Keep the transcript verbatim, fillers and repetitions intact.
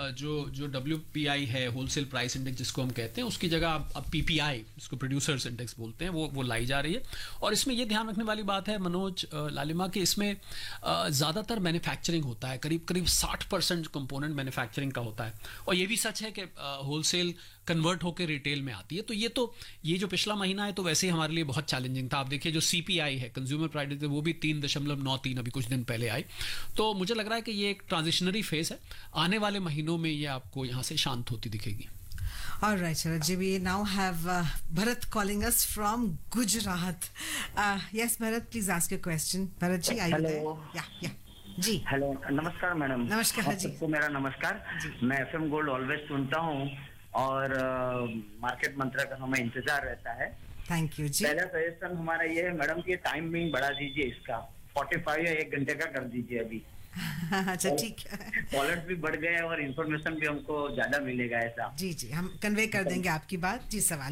जो जो W P I है, होलसेल प्राइस इंडेक्स जिसको हम कहते हैं, उसकी जगह अब अब पी पी आई, जिसको प्रोड्यूसर्स इंडेक्स बोलते हैं, वो वो लाई जा रही है। और इसमें ये ध्यान रखने वाली बात है मनोज, अ, लालिमा, कि इसमें अ, ज़्यादातर मैन्युफैक्चरिंग होता है, करीब करीब साठ परसेंट कंपोनेंट मैन्युफैक्चरिंग का होता है। और ये भी सच है कि होलसेल कन्वर्ट होकर रिटेल में आती है। तो ये तो ये जो पिछला महीना है तो वैसे ही हमारे लिए बहुत चैलेंजिंग था। आप देखिए जो सी पी आई है, कंज्यूमर प्राइस इंडेक्स, वो भी तीन दशमलव नौ तीन अभी कुछ दिन पहले आई। तो मुझे लग रहा है कि ये एक ट्रांजिशनरी फेज है, आने वाले महीनों में ये आपको यहाँ से शांत होती दिखेगी। All right, Sharad ji, we now have uh, Bharat calling us from Gujarat. Uh, yes, Bharat, please ask your question. Bharat ji, are you Hello. there? Yeah, yeah. Ji hello, नमस्कार मैडम। नमस्कार जी। सबको मेरा नमस्कार। मैं F M gold always सुनता हूँ और market मंत्रा का हमें इंतजार रहता है। थैंक यू जी। पहला सजेशन हमारा ये है मैडम कि टाइमिंग बढ़ा दीजिए इसका, पैंतालीस या एक घंटे का कर दीजिए अभी। अच्छा ठीक है। कॉलर्स भी बढ़ गए और इन्फॉर्मेशन भी हमको ज्यादा मिलेगा ऐसा। जी जी, हम कन्वे कर देंगे आपकी बात। जी, सवाल